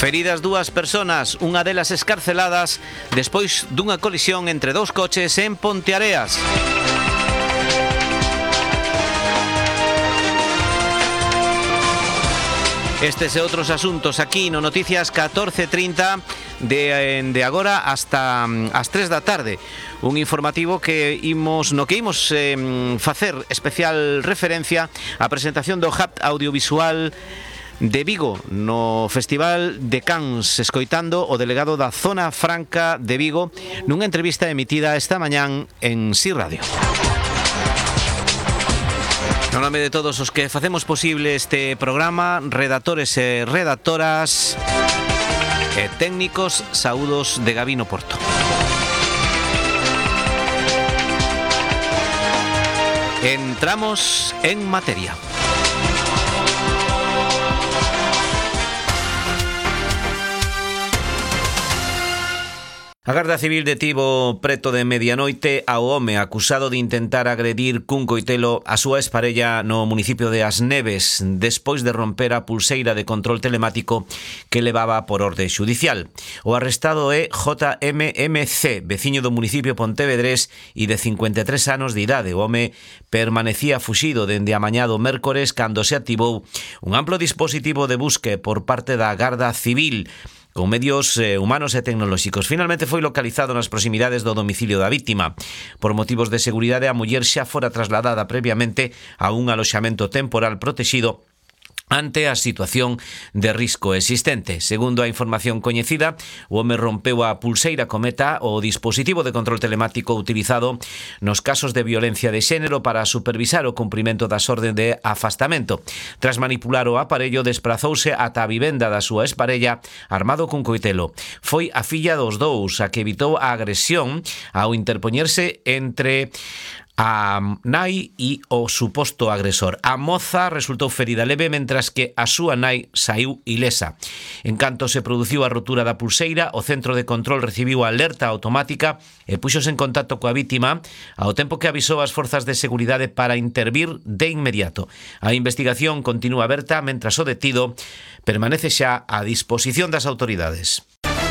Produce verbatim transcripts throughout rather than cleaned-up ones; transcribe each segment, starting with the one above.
Feridas dúas persoas, unha delas escarceladas despois dunha colisión entre dous coches en Ponteareas. Estes e outros asuntos aquí no Noticias catorce trinta de, de agora hasta as tres da tarde. Un informativo que imos, no que imos eh, facer especial referencia á presentación do Hub Audiovisual de Vigo no Festival de Cans, escoitando o delegado da Zona Franca de Vigo nunha entrevista emitida esta mañán en Si Radio. No nome de todos os que facemos posible este programa, redactores e redactoras e técnicos, saúdos de Gabino Porto. Entramos en materia. A Garda Civil detivo preto de medianoite ao home acusado de intentar agredir cun coitelo a súa exparella no municipio de As Neves despois de romper a pulseira de control telemático que levaba por orde xudicial. O arrestado é J M M C, veciño do municipio pontevedrés e de cincuenta e tres anos de idade. O home permanecía fuxido dende a mañá do mércores cando se activou un amplo dispositivo de busque por parte da Garda Civil con medios eh, humanos e tecnolóxicos. Finalmente foi localizado nas proximidades do domicilio da víctima. Por motivos de seguridade, a muller xa fora trasladada previamente a un aloxamento temporal protexido ante a situación de risco existente. Segundo a información coñecida, o home rompeu a pulseira cometa, o dispositivo de control telemático utilizado nos casos de violencia de xénero para supervisar o cumprimento das órdenes de afastamento. Tras manipular o aparello, desprazouse ata a vivenda da súa exparella armado cun coitelo. Foi a filla dos dous a que evitou a agresión ao interpoñerse entre a nai e o suposto agresor. A moza resultou ferida leve, mentras que a súa nai saiu ilesa. En canto se produciu a rotura da pulseira, o centro de control recibiu a alerta automática e puxose en contacto coa vítima, ao tempo que avisou as forzas de seguridade para intervir de inmediato. A investigación continúa aberta, mentras o detido permanece xa a disposición das autoridades.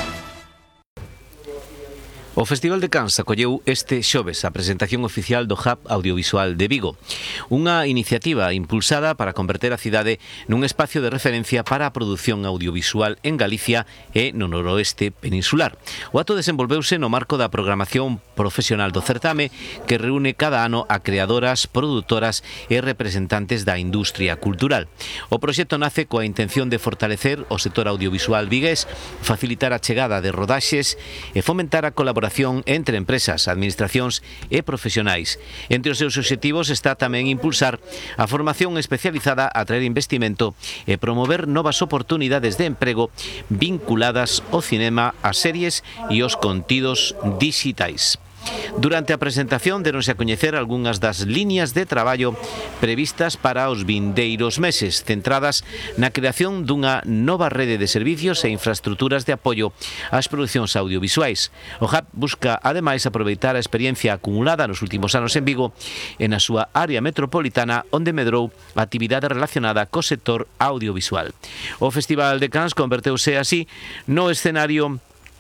O Festival de Cans acolleu este xoves a presentación oficial do Hub Audiovisual de Vigo, unha iniciativa impulsada para converter a cidade nun espacio de referencia para a produción audiovisual en Galicia e no noroeste peninsular. O acto desenvolveuse no marco da programación profesional do certame, que reúne cada ano a creadoras, produtoras e representantes da industria cultural. O proxecto nace coa intención de fortalecer o sector audiovisual vigués, facilitar a chegada de rodaxes e fomentar a colaboración entre empresas, administracións e profesionais. Entre os seus obxectivos está tamén impulsar a formación especializada, atraer investimento e promover novas oportunidades de emprego vinculadas ao cinema, ás series e aos contidos dixitais. Durante a presentación deronse a coñecer algunhas das liñas de traballo previstas para os vindeiros meses, centradas na creación dunha nova rede de servicios e infraestruturas de apoio ás producións audiovisuais. O Hub busca, ademais, aproveitar a experiencia acumulada nos últimos anos en Vigo e na súa área metropolitana, onde medrou a actividade relacionada co sector audiovisual. O Festival de Cans converteuse así no escenario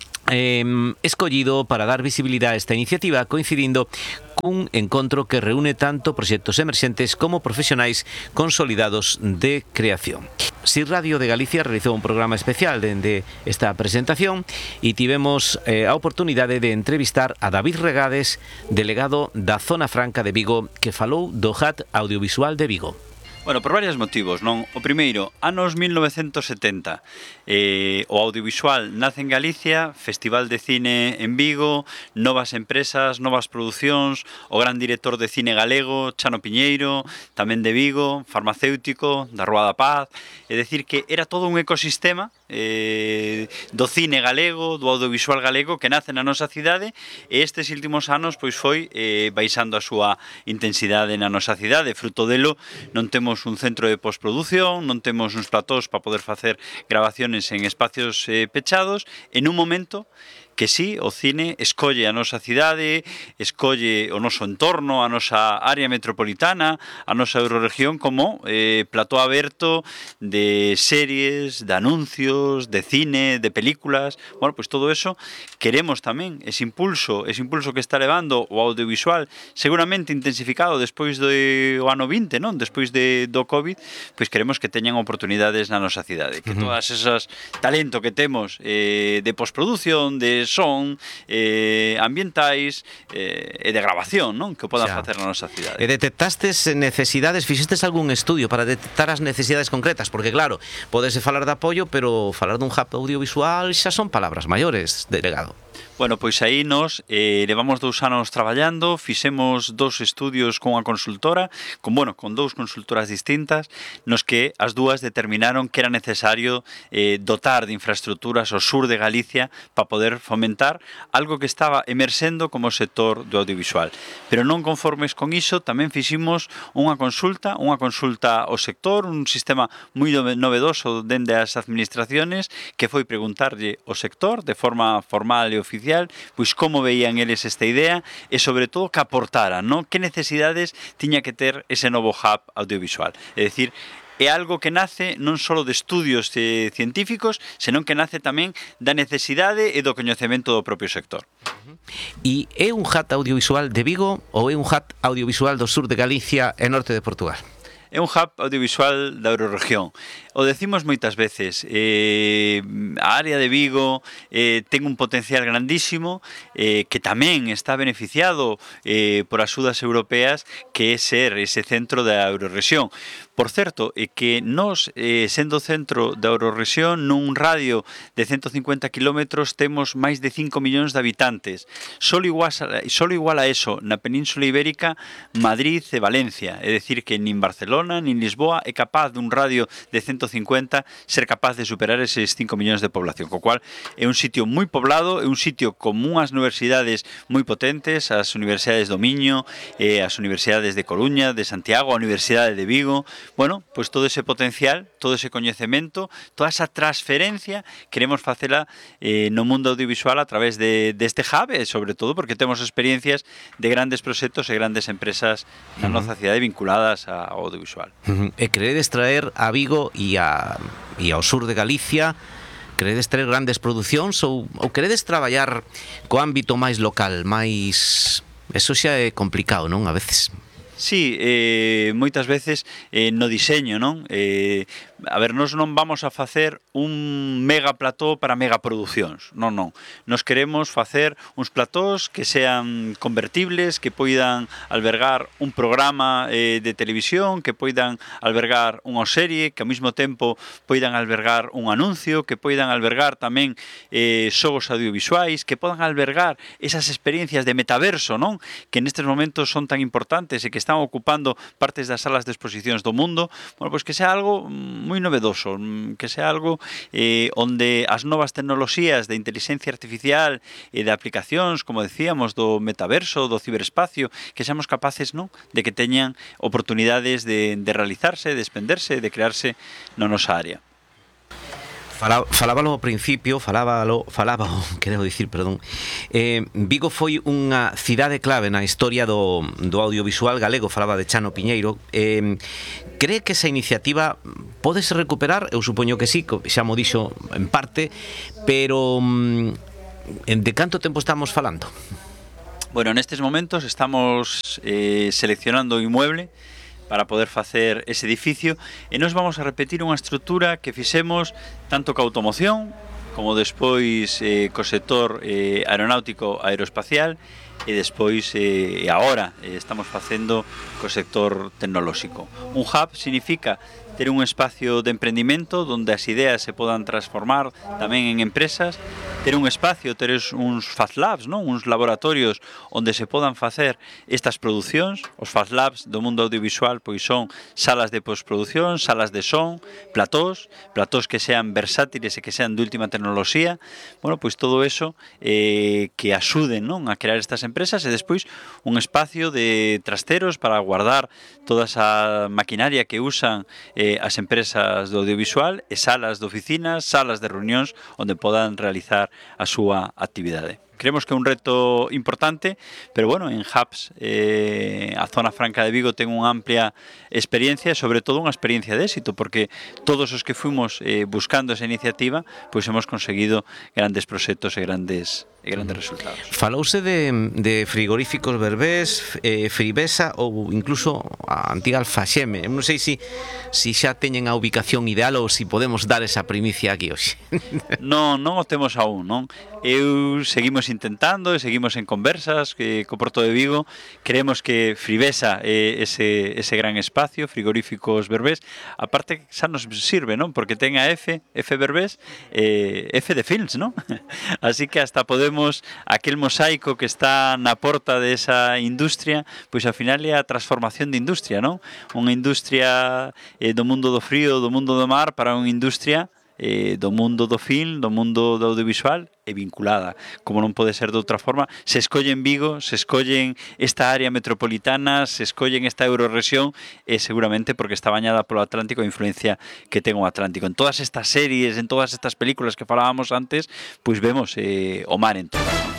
Eh, escollido para dar visibilidade a esta iniciativa, coincidindo cun encontro que reúne tanto proxectos emerxentes como profesionais consolidados de creación. Si Radio de Galicia realizou un programa especial dende esta presentación e tivemos eh, a oportunidade de entrevistar a David Regades, delegado da Zona Franca de Vigo, que falou do Hub Audiovisual de Vigo. Bueno, por varios motivos, non? O primeiro, anos mil novecentos setenta, eh, o audiovisual nace en Galicia, Festival de Cine en Vigo, novas empresas, novas producións, o gran director de cine galego, Chano Piñeiro, tamén de Vigo, farmacéutico, da Rúa da Paz, é dicir que era todo un ecosistema eh, do cine galego, do audiovisual galego que nace na nosa cidade, e estes últimos anos pois foi eh, baixando a súa intensidade na nosa cidade. Fruto delo non temos un centro de postproducción, non temos uns platós para poder facer grabaciones en espacios eh, pechados, en un momento que sí, o cine escolle a nosa cidade, escolle o noso entorno, a nosa área metropolitana, a nosa Euroregión como eh, plató aberto de series, de anuncios, de cine, de películas. Bueno, pois todo eso queremos tamén, ese impulso, ese impulso que está levando o audiovisual, seguramente intensificado despois do ano vinte, non? Despois de, do COVID, pois queremos que teñan oportunidades na nosa cidade, que todas esas talento que temos eh, de postproducción, de son, eh, ambientais eh, e de grabación, non? Que o podan facer na nosa cidade. E detectastes necesidades, fixestes algún estudio para detectar as necesidades concretas? Porque claro, podese falar de apoio, pero falar dun hub audiovisual xa son palabras maiores, delegado. Bueno, pois aí nos eh, levamos dous anos traballando, fixemos dous estudios con unha consultora, con, bueno, con dous consultoras distintas, nos que as dúas determinaron que era necesario eh, dotar de infraestructuras ao sur de Galicia para poder fomentar algo que estaba emerxendo como o sector do audiovisual. Pero non conformes con iso, tamén fiximos unha consulta, unha consulta ao sector, un sistema moi novedoso dende as administraciones, que foi preguntarlle ao sector de forma formal e oficial pois como veían eles esta idea e sobre todo que aportaran, non? Que necesidades tiña que ter ese novo hub audiovisual. É dicir, é algo que nace non só de estudios eh, científicos, senón que nace tamén da necesidade e do coñecemento do propio sector. E é un hub audiovisual de Vigo ou é un hub audiovisual do sur de Galicia e norte de Portugal? É un hub audiovisual da Euroregión. O decimos moitas veces, eh, a área de Vigo eh, ten un potencial grandísimo eh, que tamén está beneficiado eh, por axudas europeas, que é ser ese centro da Euroregión. Por certo, é que nós, eh, sendo centro da Euroregión, nun radio de ciento cincuenta kilómetros temos máis de cinco millóns de habitantes. Solo igual, solo igual a eso, na Península Ibérica, Madrid e Valencia. É dicir, que nin Barcelona nin Lisboa é capaz dun radio de ciento cincuenta ser capaz de superar eses cinco millóns de población, co cual é un sitio moi poblado, é un sitio con unhas universidades moi potentes, as universidades do Miño, eh, as universidades de Coruña, de Santiago, a Universidade de Vigo. Bueno, pois todo ese potencial, todo ese coñecemento, toda esa transferencia queremos facela eh, no mundo audiovisual a través de, deste hub, e sobre todo porque temos experiencias de grandes proxectos e grandes empresas na nosa cidade vinculadas ao audiovisual. Uh-huh. E queredes traer a Vigo e, a, e ao sur de Galicia, queredes traer grandes producións ou, ou queredes traballar co ámbito máis local, máis... Eso xa é complicado, non? A veces. Sí, eh, moitas veces eh, no diseño, non? Eh, a ver, nós non vamos a facer un mega plató para megaproduccións, non, non. Nos queremos facer uns platóns que sean convertibles, que poidan albergar un programa eh, de televisión, que poidan albergar unha serie, que ao mesmo tempo poidan albergar un anuncio, que poidan albergar tamén eh, xogos audiovisuais, que podan albergar esas experiencias de metaverso, non? Que nestes momentos son tan importantes e que están ocupando partes das salas de exposicións do mundo. Bueno, pois que sea algo moi novedoso, que sea algo eh, onde as novas tecnoloxías de inteligencia artificial e de aplicacións, como decíamos, do metaverso, do ciberespacio, que seamos capaces, non, de que teñan oportunidades de, de realizarse, de expenderse, de crearse na nosa área. Falábalo ao principio, falábalo, falábalo, quero dicir, perdón. Eh, Vigo foi unha cidade clave na historia do, do audiovisual galego, falaba de Chano Piñeiro. Eh, cree que esa iniciativa pódese recuperar? Eu supoño que sí, xa mo dixo en parte, pero de canto tempo estamos falando? Bueno, nestes momentos estamos eh, seleccionando o inmueble para poder facer ese edificio, e nos vamos a repetir unha estrutura que fixemos tanto ca automoción como despois eh, co sector eh, aeronáutico aeroespacial, e despois eh, e agora eh, estamos facendo co sector tecnolóxico. Un hub significa ter un espacio de emprendimento onde as ideas se podan transformar tamén en empresas, ter un espacio, ter uns Fast Labs, non? Uns laboratorios onde se podan facer estas producións. Os Fast Labs do mundo audiovisual pois son salas de postproducción, salas de son, platós, platós que sean versátiles e que sean de última tecnoloxía. Bueno, pois todo eso eh, que axuden, non, a crear estas empresas, e despois un espacio de trasteros para guardar toda esa maquinaria que usan eh, as empresas do audiovisual, e salas de oficinas, salas de reunións onde podan realizar a súa actividade. Creemos que é un reto importante, pero bueno, en Hubs eh, a zona franca de Vigo ten unha amplia experiencia, sobre todo unha experiencia de éxito, porque todos os que fuimos eh, buscando esa iniciativa, pois hemos conseguido grandes proxectos e grandes e grandes resultados. Falouse de, de frigoríficos Berbés, eh, Fribesa ou incluso a antiga Alfaxeme. Non sei se si, si xa teñen a ubicación ideal ou se si podemos dar esa primicia aquí hoxe. Non, non o temos aún, non? Eu seguimos intentando, seguimos en conversas que co Porto de Vigo. Creemos que Fribesa é ese, ese gran espacio, frigoríficos Berbés. A parte xa nos sirve, non? Porque ten a F, F Berbés, eh, F de Films, non? Así que hasta podemos aquel mosaico que está na porta desa industria, pois ao final é a transformación de industria, non? Unha industria eh, do mundo do frío, do mundo do mar, para unha industria eh, do mundo do film, do mundo do audiovisual e vinculada, como non pode ser de outra forma. Se escollen Vigo, se escollen esta área metropolitana, se escollen esta eurorrexión, é seguramente porque está bañada polo Atlántico, a influencia que ten o Atlántico. En todas estas series, en todas estas películas que falábamos antes, pois vemos eh, o mar en todas, non?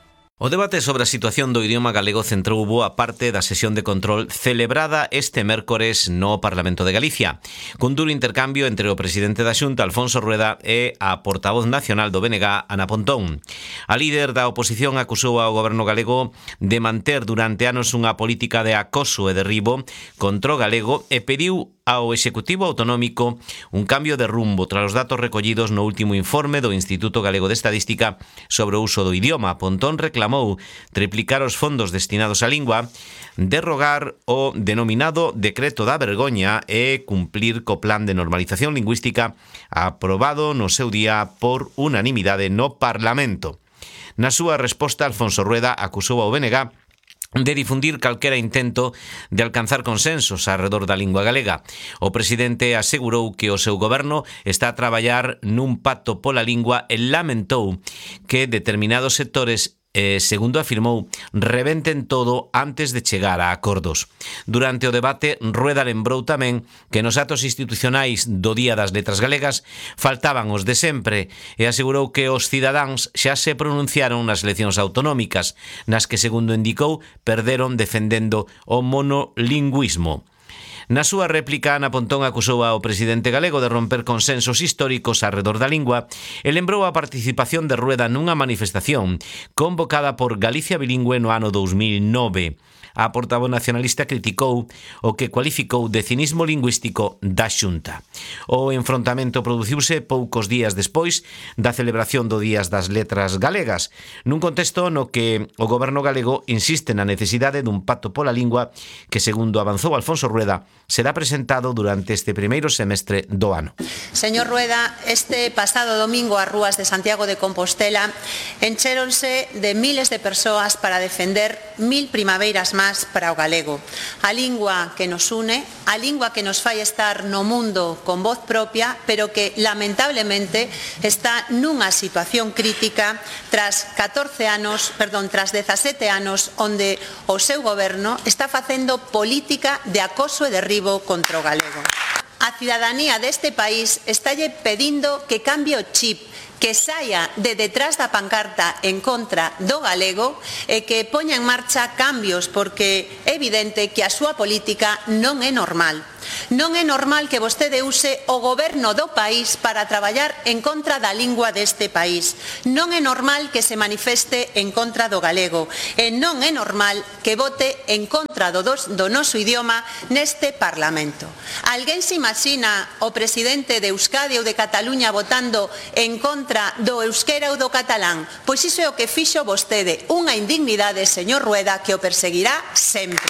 O debate sobre a situación do idioma galego centrou boa parte da sesión de control celebrada este mércores no Parlamento de Galicia, cun duro intercambio entre o presidente da Xunta, Alfonso Rueda, e a portavoz nacional do B N G, Ana Pontón. A líder da oposición acusou ao goberno galego de manter durante anos unha política de acoso e derribo contra o galego e pediu ao Executivo Autonómico un cambio de rumbo tras os datos recollidos no último informe do Instituto Galego de Estadística sobre o uso do idioma. Pontón reclamou triplicar os fondos destinados á lingua, derrogar o denominado Decreto da Vergoña e cumplir co plan de normalización lingüística aprobado no seu día por unanimidade no Parlamento. Na súa resposta, Alfonso Rueda acusou ao B N G de difundir calquera intento de alcanzar consensos arredor da lingua galega. O presidente asegurou que o seu goberno está a traballar nun pacto pola lingua e lamentou que determinados sectores, eh, segundo afirmou, rebenten todo antes de chegar a acordos. Durante o debate, Rueda lembrou tamén que nos actos institucionais do Día das Letras Galegas faltaban os de sempre e asegurou que os cidadáns xa se pronunciaron nas eleccións autonómicas, nas que, segundo indicou, perderon defendendo o monolingüismo. Na súa réplica, Ana Pontón acusou ao presidente galego de romper consensos históricos arredor da lingua e lembrou a participación de Rueda nunha manifestación convocada por Galicia Bilingüe no ano dous mil nove. A portavoz nacionalista criticou o que cualificou de cinismo lingüístico da Xunta. O enfrontamento produciuse poucos días despois da celebración do Días das Letras Galegas, nun contexto no que o goberno galego insiste na necesidade dun pacto pola lingua que, segundo avanzou Alfonso Rueda, será presentado durante este primeiro semestre do ano. Señor Rueda, este pasado domingo as rúas de Santiago de Compostela enchéronse de miles de persoas para defender mil primaveiras máis para o galego. A lingua que nos une, a lingua que nos fai estar no mundo con voz propia, pero que lamentablemente está nunha situación crítica tras catorce anos, perdón, tras dezasete anos onde o seu goberno está facendo política de acoso e derribo contra o galego. A cidadanía deste país estálle pedindo que cambie o chip, que saia de detrás da pancarta en contra do galego e que poña en marcha cambios, porque é evidente que a súa política non é normal. Non é normal que vostede use o goberno do país para traballar en contra da lingua deste país. Non é normal que se manifeste en contra do galego. E non é normal que vote en contra do, dos, do noso idioma neste Parlamento. Alguén se imagina o presidente de Euskadi ou de Cataluña votando en contra do euskera ou do catalán? Pois iso é o que fixo vostede. Unha indignidade, señor Rueda, que o perseguirá sempre.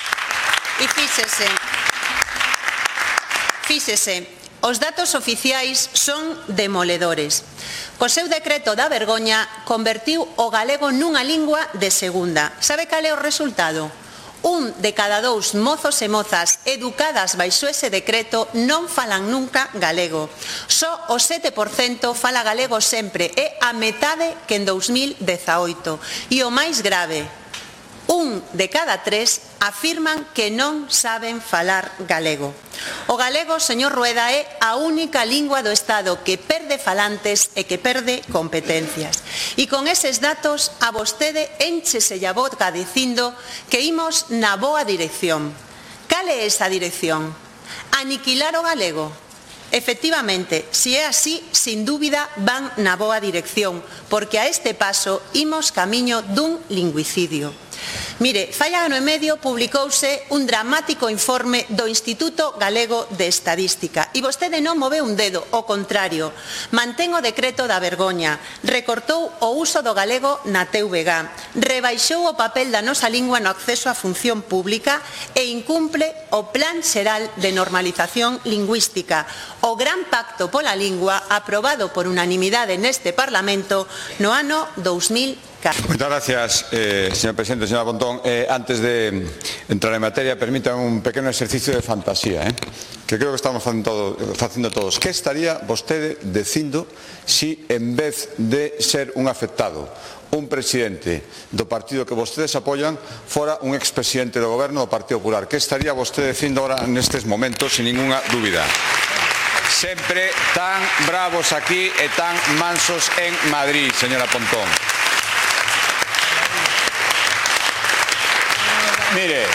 E fíxese... Fíxese, os datos oficiais son demoledores. Co seu decreto da vergoña convertiu o galego nunha lingua de segunda. Sabe cal é o resultado? Un de cada dous mozos e mozas educadas baixo ese decreto non falan nunca galego. Só o sete por cento fala galego sempre, é a metade que en dous mil dezaoito. E o máis grave, Un de cada tres afirman que non saben falar galego. O galego, señor Rueda, é a única lingua do Estado que perde falantes e que perde competencias. E con eses datos a vostede énchese a boca dicindo que imos na boa dirección. Cal é esa dirección? Aniquilar o galego? Efectivamente, si é así, sin dúbida van na boa dirección, porque a este paso imos camiño dun lingüicidio. Mire, fai ano e medio publicouse un dramático informe do Instituto Galego de Estadística e vostede non move un dedo, ao contrario, mantén o decreto da vergoña, recortou o uso do galego na T V G, rebaixou o papel da nosa lingua no acceso á función pública e incumple o Plan Xeral de Normalización Lingüística, o Gran Pacto pola Lingua aprobado por unanimidade neste Parlamento no ano dous mil catro. Muchas gracias, eh, señor presidente. Señora Pontón, eh, antes de entrar en materia, permítanme un pequeno exercicio de fantasía, eh, que creo que estamos facendo, facendo todos. Que estaría vostede dicindo si, en vez de ser un afectado, un presidente do partido que vostedes apoyan, fora un expresidente do goberno do Partido Popular? Que estaría vostede dicindo ahora nestes momentos, sin ninguna dúbida? Sempre tan bravos aquí e tan mansos en Madrid, señora Pontón. Mire,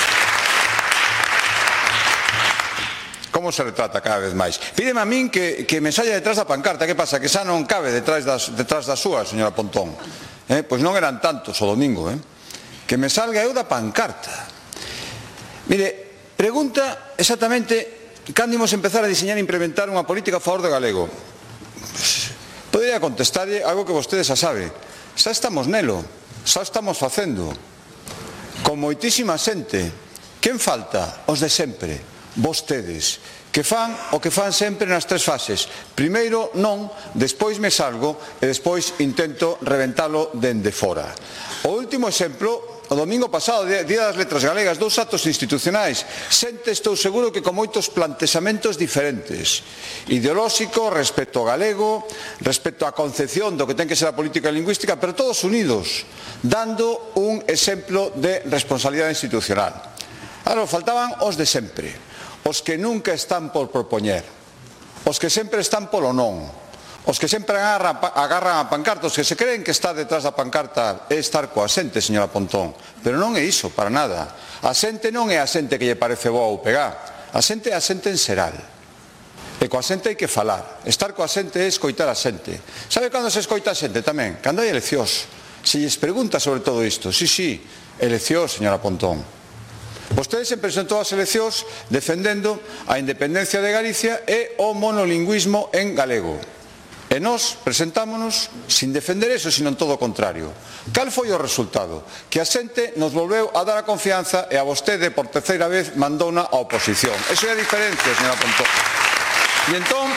como se retrata cada vez máis? Pídeme a min que, que me saia detrás da pancarta. Que pasa? Que xa non cabe detrás das, detrás das súas, señora Pontón. Eh? Pois non eran tantos o domingo. Eh? Que me salga eu da pancarta. Mire, pregunta exactamente cando imos empezar a diseñar e implementar unha política a favor do galego. Pues, podría contestarlle algo que vostede xa sabe. Xa estamos nelo, xa estamos facendo. Con moitísima xente. Quen falta? Os de sempre, vostedes, que fan o que fan sempre nas tres fases. Primeiro non, despois me salgo e despois intento reventalo dende fora. O último exemplo, o domingo pasado, Día das Letras Galegas, dous actos institucionais. Xente, estou seguro que con moitos plantexamentos diferentes, ideolóxico respecto ao galego, respecto á concepción do que ten que ser a política lingüística, pero todos unidos, dando un exemplo de responsabilidade institucional. Ahora, faltaban os de sempre, os que nunca están por propoñer, os que sempre están polo non, os que sempre agarran, agarran a pancarta, os que se creen que está detrás da pancarta é estar coa xente, señora Pontón, pero non é iso, para nada. A xente non é a xente que lle parece boa ou pegar, a xente é a xente en xeral. E coa xente hai que falar, estar coa xente é escoitar a xente. Sabe cando se escoita a xente tamén? Cando hai eleccións. Se lles pregunta sobre todo isto, sí, sí, eleccións, señora Pontón. Vostede se presentou ás eleccións defendendo a independencia de Galicia e o monolingüismo en galego. E nós presentámonos sin defender eso, sino todo o contrario. Cal foi o resultado? Que a xente nos volveu a dar a confianza e a vostede por terceira vez mandouna a oposición. Eso é a diferencia, señora Pontón. E entón,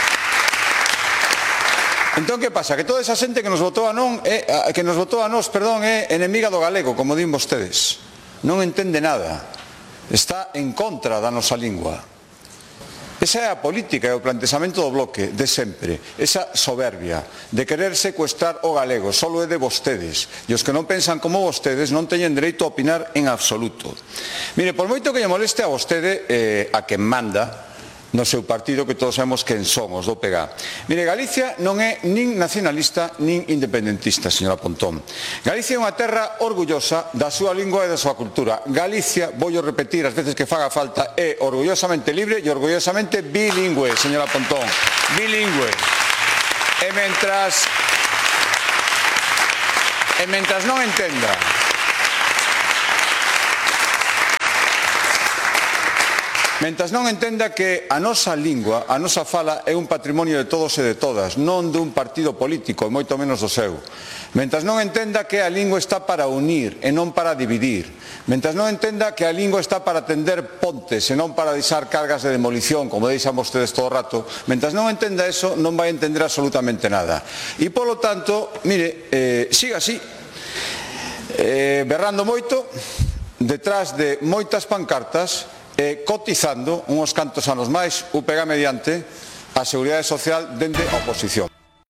entón que pasa? Que toda esa xente que nos votou a non é, que nos votou a nós, perdón, é enemiga do galego, como din vostedes. Non entende nada. Está en contra da nosa lingua. Esa é a política e o plantexamento do bloque de sempre, esa soberbia de querer secuestrar o galego, solo é de vostedes, e os que non pensan como vostedes non teñen dereito a opinar en absoluto. Mire, por moito que lle moleste a vostede, eh, a quen manda no seu partido, que todos sabemos quen son, os do P G. Mire, Galicia non é nin nacionalista nin independentista, señora Pontón. Galicia é unha terra orgullosa da súa lingua e da súa cultura. Galicia, voy a repetir as veces que faga falta, é orgullosamente libre e orgullosamente bilingüe, señora Pontón. Bilingüe. E mentras e mentras non entenda Mentras non entenda que a nosa lingua, a nosa fala é un patrimonio de todos e de todas, non dun partido político, e moito menos do seu. Mentras non entenda que a lingua está para unir e non para dividir. Mentras non entenda que a lingua está para tender pontes e non para deixar cargas de demolición, como deixan vostedes todo o rato. Mentras non entenda eso, non vai entender absolutamente nada. E, polo tanto, mire, eh, siga así, eh, berrando moito, detrás de moitas pancartas, e cotizando unhos cantos anos máis, U P G mediante, a Seguridade Social dende a oposición.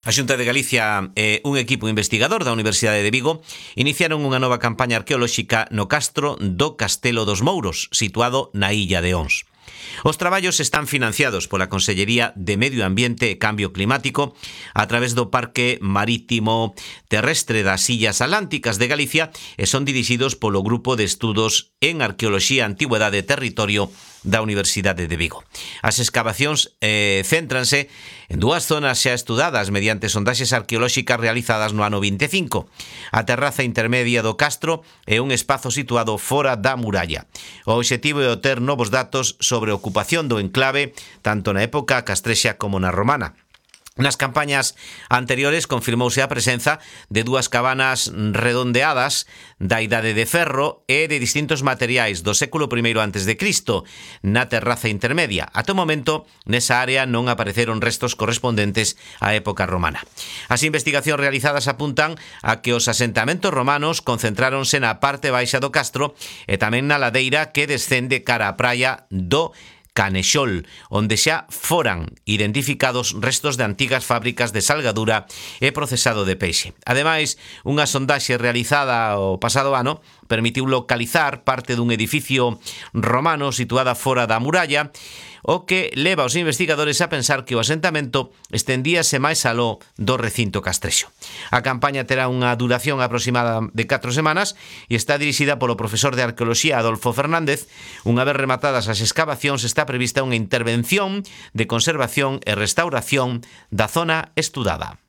A Xunta de Galicia e un equipo investigador da Universidade de Vigo iniciaron unha nova campaña arqueolóxica no castro do Castelo dos Mouros, situado na illa de Ons. Os traballos están financiados pola Consellería de Medio Ambiente e Cambio Climático a través do Parque Marítimo Terrestre das Illas Atlánticas de Galicia e son dirixidos polo Grupo de Estudos en Arqueoloxía, Antigüedade e Territorio da Universidade de Vigo. As escavacións eh, céntranse en dúas zonas xa estudadas mediante sondaxes arqueolóxicas realizadas no ano vinte e cinco. A terraza intermedia do castro é un espazo situado fora da muralla. O obxectivo é obter novos datos sobre a ocupación do enclave tanto na época castrexa como na romana. Nas campañas anteriores confirmouse a presenza de dúas cabanas redondeadas da Idade de Ferro e de distintos materiais do século primeiro antes de Cristo na terraza intermedia. Ata o momento, nesa área non apareceron restos correspondentes á época romana. As investigacións realizadas apuntan a que os asentamentos romanos concentráronse na parte baixa do castro e tamén na ladeira que descende cara á praia do Canexol, onde xa foran identificados restos de antigas fábricas de salgadura e procesado de peixe. Ademais, unha sondaxe realizada o pasado ano permitiu localizar parte dun edificio romano situada fora da muralla, o que leva os investigadores a pensar que o asentamento estendíase máis aló do recinto castrexo. A campaña terá unha duración aproximada de catro semanas e está dirixida polo profesor de Arqueoloxía Adolfo Fernández. Unha vez rematadas as escavacións, está prevista unha intervención de conservación e restauración da zona estudada.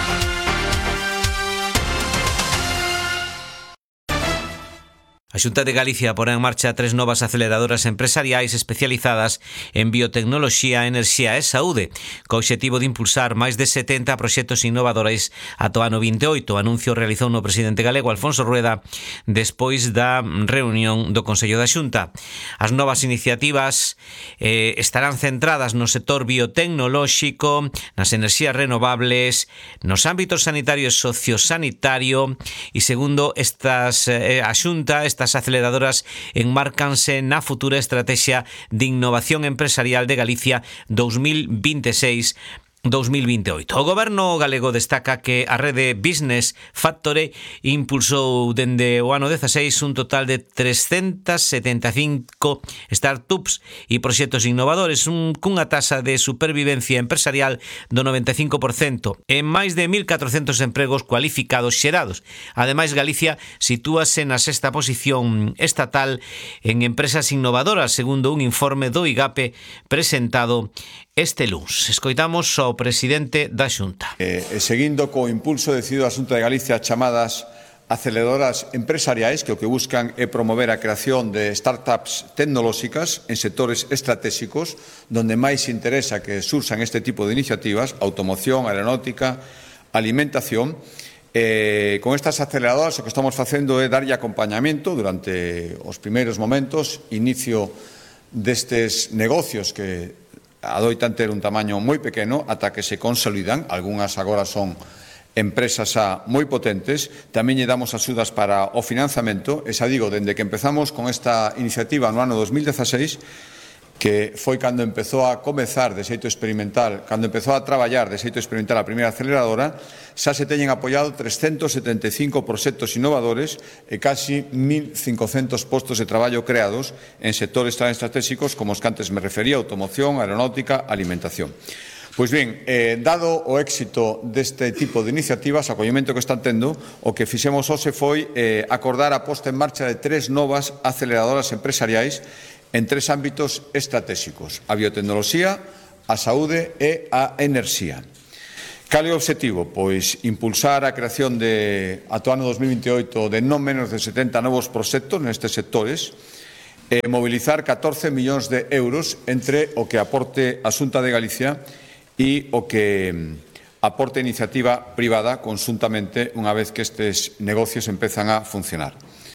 A Xunta de Galicia porá en marcha tres novas aceleradoras empresariais especializadas en biotecnoloxía, enerxía e saúde, co obxectivo de impulsar máis de setenta proxectos innovadores ata o ano vinte e oito. O anuncio realizou no presidente galego Alfonso Rueda despois da reunión do Consello da Xunta. As novas iniciativas eh, estarán centradas no sector biotecnolóxico, nas enerxías renovables, nos ámbitos sanitario e sociosanitario e, segundo estas, eh, a Xunta, estas Estas aceleradoras enmárcanse na futura estrategia de innovación empresarial de Galicia dos mil vinte e seis dos mil vinte e oito. O goberno galego destaca que a rede Business Factory impulsou dende o ano dezaseis un total de trescentas setenta e cinco startups e proxectos innovadores, un, cunha tasa de supervivencia empresarial do noventa e cinco por cento e máis de mil catrocentos empregos cualificados xerados. Ademais, Galicia sitúase na sexta posición estatal en empresas innovadoras, segundo un informe do IGAPE presentado este luns. Escoitamos ao presidente da Xunta. Eh, seguindo co impulso decidido da Xunta de Galicia chamadas aceleradoras empresariais, que o que buscan é promover a creación de startups tecnolóxicas en sectores estratégicos donde máis interesa que sursan este tipo de iniciativas, automoción, aeronáutica, alimentación. Eh, con estas aceleradoras o que estamos facendo é darlle acompañamento durante os primeiros momentos, inicio destes negocios que adoitan ter un tamaño moi pequeno ata que se consolidan. Algúnas agora son empresas xa moi potentes. Tamén lle damos axudas para o financiamento. E xa digo, dende que empezamos con esta iniciativa no ano dos mil dezaseis, que foi cando empezou a comezar de xeito experimental, cando empezou a traballar de xeito experimental a primeira aceleradora, xa se teñen apoiado trescentos setenta e cinco proxectos innovadores e casi mil cincocentos postos de traballo creados en sectores tan estratégicos como os que antes me refería, automoción, aeronáutica, alimentación. Pois ben, eh, dado o éxito deste tipo de iniciativas, o acollemento que están tendo, o que fixemos hoxe foi eh, acordar a posta en marcha de tres novas aceleradoras empresariais en tres ámbitos estratégicos: a biotecnoloxía, a saúde e a enerxía. Cal é o obxectivo? Pois impulsar a creación de, ata o ano dos mil vinte e oito, de non menos de setenta novos proxectos nestes sectores, e mobilizar catorce millóns de euros entre o que aporte a Xunta de Galicia e o que aporte a iniciativa privada conxuntamente unha vez que estes negocios empezan a funcionar.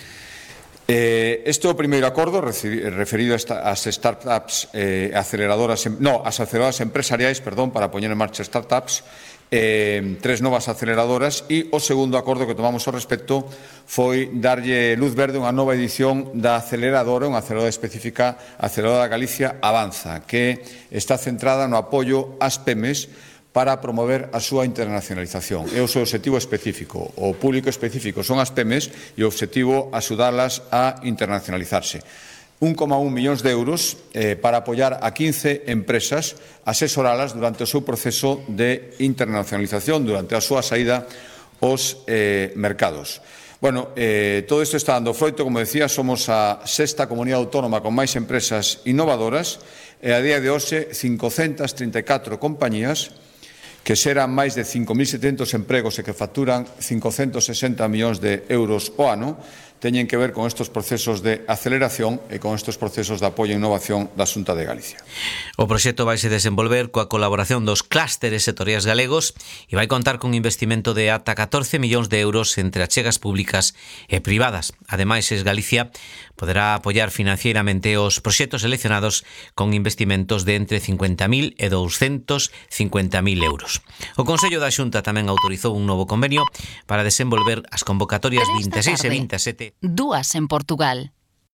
Eh, este é o primeiro acordo referido ás startups eh, aceleradoras, no, as aceleradoras empresariais, perdón, para poñer en marcha startups, eh, tres novas aceleradoras, e o segundo acordo que tomamos ao respecto foi darlle luz verde a unha nova edición da aceleradora, unha aceleradora específica, a aceleradora Galicia Avanza, que está centrada no apoio ás PEMES para promover a súa internacionalización. É o seu objetivo específico. O público específico son as pymes e o objetivo axudarlas a internacionalizarse. un coma un millóns de euros eh, para apoiar a quince empresas, asesoralas durante o seu proceso de internacionalización, durante a súa saída aos eh, mercados. Bueno, eh, todo isto está dando froito, como decía, somos a sexta comunidade autónoma con máis empresas innovadoras e a día de hoxe cincocentas trinta e catro compañías que xeran máis de cinco mil setecentos empregos e que facturan cincocentos sesenta millóns de euros ao ano, teñen que ver con estes procesos de aceleración e con estes procesos de apoio e innovación da Xunta de Galicia. O proxecto vai se desenvolver coa colaboración dos clústeres sectoriais galegos e vai contar con investimento de ata catorce millóns de euros entre achegas públicas e privadas. Ademais, Es Galicia poderá apoiar financieramente os proxectos seleccionados con investimentos de entre cincuenta mil e doscientos cincuenta mil euros. O Consello da Xunta tamén autorizou un novo convenio para desenvolver as convocatorias vinte e seis e vinte e sete. Dúas en Portugal.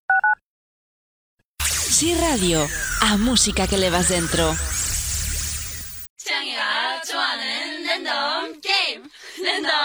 Si Radio, a música que levas dentro.